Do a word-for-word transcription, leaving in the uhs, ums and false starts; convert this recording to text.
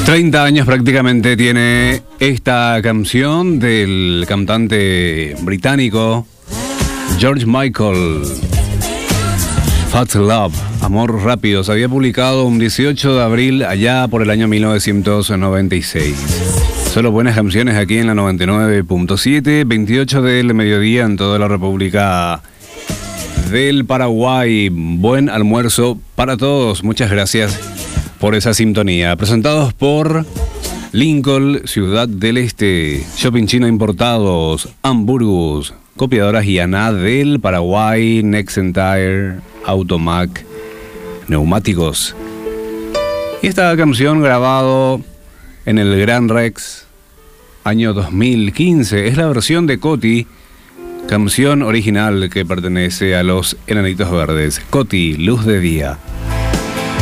treinta años prácticamente tiene esta canción del cantante británico George Michael. Fast Love, Amor Rápido, se había publicado un dieciocho de abril allá por el año mil novecientos noventa y seis. Solo buenas canciones aquí en la noventa y nueve punto siete, veintiocho del mediodía en toda la República del Paraguay. Buen almuerzo para todos, muchas gracias por esa sintonía. Presentados por Lincoln, Ciudad del Este, Shopping Chino Importados, Hamburgus, Copiadoras Guianá del Paraguay, Nexentire, Automac, Neumáticos. Y esta canción grabado en el Gran Rex, año dos mil quince, es la versión de Coti, canción original que pertenece a los Enanitos Verdes. Coti, Luz de Día.